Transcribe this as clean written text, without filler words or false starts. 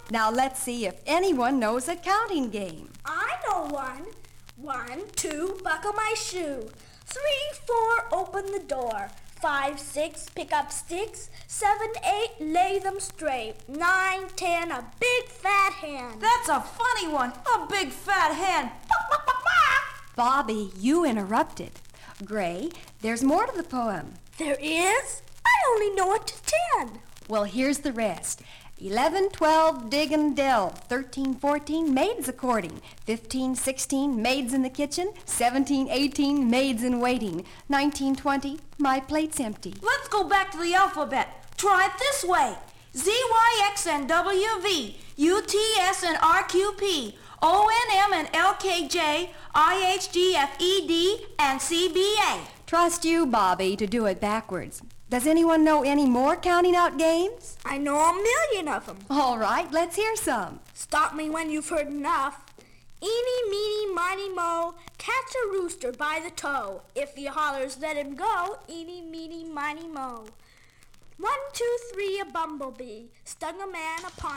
Now let's see if anyone knows a counting game. I know one. 1, 2, buckle my shoe. 3, 4, open the door. 5, 6, pick up sticks. 7, 8, lay them straight. 9, 10, a big fat hen. That's a funny one. A big fat hen. Bobby, you interrupted. Gray, there's more to the poem. There is? I only know it to 10. Well, here's the rest. 11, 12, dig and delve. 13, 14, maids a-courting. 15, 16, maids in the kitchen. 17, 18, maids in waiting. 19, 20, my plate's empty. Let's go back to the alphabet. Try it this way. Z, Y, X, and W, V. U, T, S, and R, Q, P. O, N, M, and L, K, J. I, H, G, F, E, D, and C, B, A. Trust you, Bobby, to do it backwards. Does anyone know any more counting out games? I know a million of them. All right, let's hear some. Stop me when you've heard enough. Eeny, meeny, miny, mo, catch a rooster by the toe. If he hollers, let him go. Eeny, meeny, miny, mo. 1, 2, 3, a bumblebee stung a man upon